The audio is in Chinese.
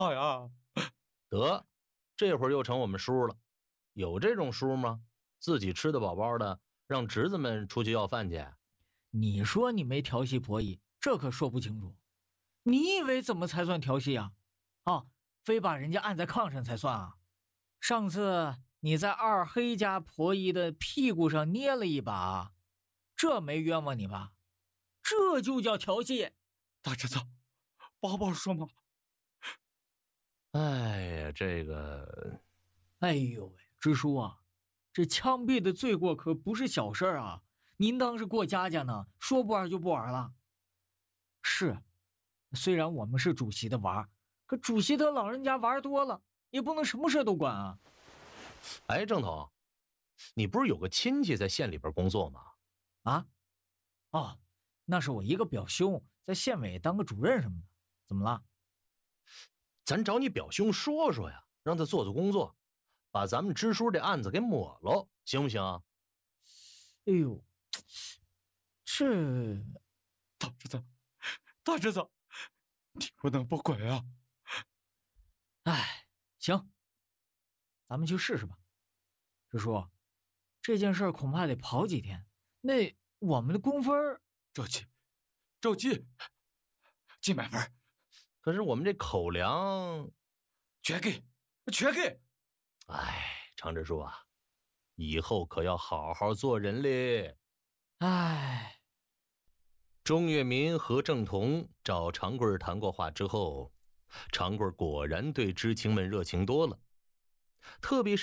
好呀。 得，这会儿又成我们叔了。有这种叔吗？自己吃得饱饱的，让侄子们出去要饭去？ 你说你没调戏婆姨，这可说不清楚。你以为怎么才算调戏啊？哦，非把人家按在炕上才算啊？上次你在二黑家婆姨的屁股上捏了一把，这没冤枉你吧？这就叫调戏。 大侄子，宝宝说嘛。 哎呀，这个…… 哎呦喂，支书啊，这枪毙的罪过可不是小事啊！您当是过家家呢，说不玩就不玩了。是，虽然我们是主席的娃，可主席他老人家玩多了，也不能什么事都管啊。 哎，郑头，你不是有个亲戚在县里边工作吗？ 啊？哦，那是我一个表兄，在县委当个主任什么的。怎么了？ 咱找你表兄说说呀，让他做做工作，把咱们支书这案子给抹了，行不行？ 哎呦，这大侄子，你不能不管啊！ 哎，行，咱们去试试吧。支书，这件事恐怕得跑几天。那我们的工分…… 周记记满分。 可是我们这口粮全给。 哎，常支书啊，以后可要好好做人嘞。 哎， 钟跃民和郑彤找长贵谈过话之后，长贵果然对知青们热情多了，特别是